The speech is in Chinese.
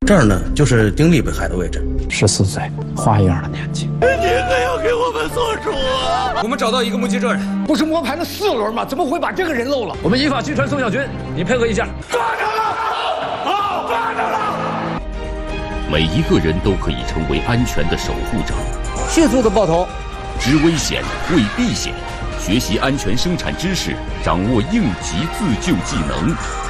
这儿呢，就是丁力被害的位置。 14岁，花一样的年纪。 你可要给我们做主啊！ 我们找到一个目击证人， 不是摸排了4轮吗？怎么会把这个人漏了？ 我们依法拘传宋小军，你配合一下。 抓着了！好，抓着了！ 每一个人都可以成为安全的守护者。 迅速的爆头， 知危险，为避险，学习安全生产知识，掌握应急自救技能。